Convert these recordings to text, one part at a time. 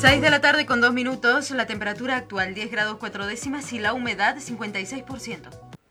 6 de la tarde con 2 minutos, la temperatura actual 10 grados 4 décimas y la humedad 56%.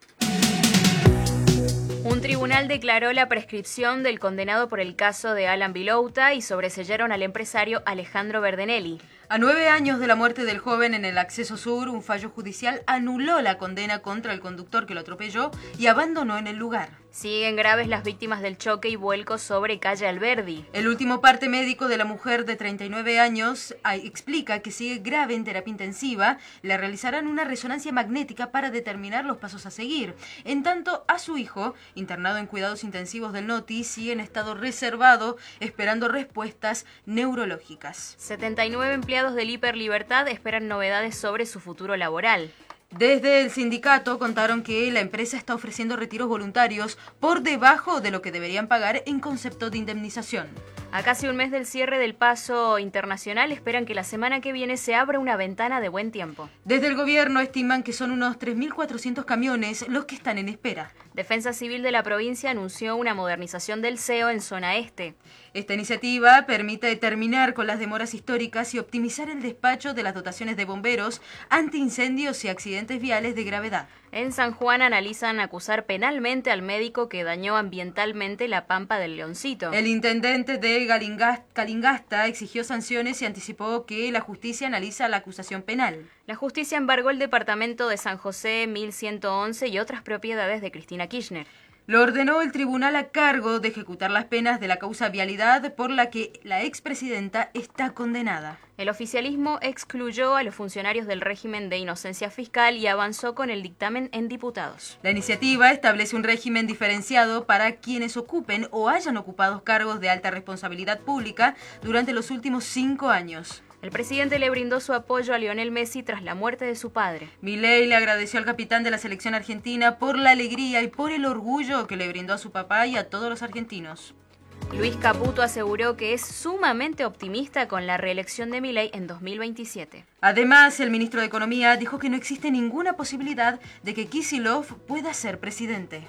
Un tribunal declaró la prescripción del condenado por el caso de Alan Vilouta y sobreseyeron al empresario Alejandro Verdenelli. A 9 años de la muerte del joven en el Acceso Sur, un fallo judicial anuló la condena contra el conductor que lo atropelló y abandonó en el lugar. Siguen graves las víctimas del choque y vuelco sobre calle Alberdi. El último parte médico de la mujer de 39 años explica que sigue grave en terapia intensiva. Le realizarán una resonancia magnética para determinar los pasos a seguir. En tanto, a su hijo, internado en cuidados intensivos del Noti, sigue en estado reservado, esperando respuestas neurológicas. 79 empleados del Hiperlibertad esperan novedades sobre su futuro laboral. Desde el sindicato contaron que la empresa está ofreciendo retiros voluntarios por debajo de lo que deberían pagar en concepto de indemnización. A casi un mes del cierre del paso internacional, esperan que la semana que viene se abra una ventana de buen tiempo. Desde el gobierno estiman que son unos 3.400 camiones los que están en espera. Defensa Civil de la provincia anunció una modernización del SEO en zona este. Esta iniciativa permite terminar con las demoras históricas y optimizar el despacho de las dotaciones de bomberos ante incendios y accidentes viales de gravedad. En San Juan analizan acusar penalmente al médico que dañó ambientalmente la Pampa del Leoncito. El intendente de Calingasta exigió sanciones y anticipó que la justicia analiza la acusación penal. La justicia embargó el departamento de San José 1111 y otras propiedades de Cristina Kirchner. Lo ordenó el tribunal a cargo de ejecutar las penas de la causa vialidad por la que la expresidenta está condenada. El oficialismo excluyó a los funcionarios del régimen de inocencia fiscal y avanzó con el dictamen en diputados. La iniciativa establece un régimen diferenciado para quienes ocupen o hayan ocupado cargos de alta responsabilidad pública durante los últimos 5 años. El presidente le brindó su apoyo a Lionel Messi tras la muerte de su padre. Milei le agradeció al capitán de la selección argentina por la alegría y por el orgullo que le brindó a su papá y a todos los argentinos. Luis Caputo aseguró que es sumamente optimista con la reelección de Milei en 2027. Además, el ministro de Economía dijo que no existe ninguna posibilidad de que Kicillof pueda ser presidente.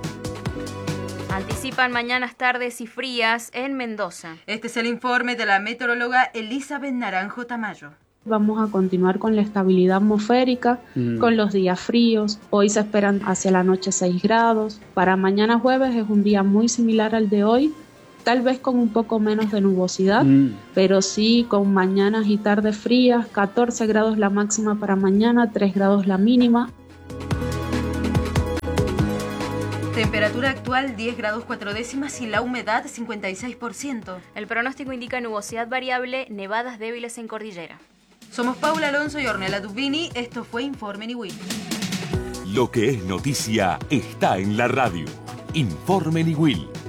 Anticipan mañanas tardes y frías en Mendoza. Este es el informe de la meteoróloga Elizabeth Naranjo Tamayo. Vamos a continuar con la estabilidad atmosférica, con los días fríos. Hoy se esperan hacia la noche 6 grados. Para mañana jueves es un día muy similar al de hoy, tal vez con un poco menos de nubosidad, pero sí con mañanas y tardes frías, 14 grados la máxima para mañana, 3 grados la mínima. Temperatura actual 10 grados 4 décimas y la humedad 56%. El pronóstico indica nubosidad variable, nevadas débiles en cordillera. Somos Paula Alonso y Ornella Dubini. Esto fue Informe Niwil. Lo que es noticia está en la radio. Informe Niwil.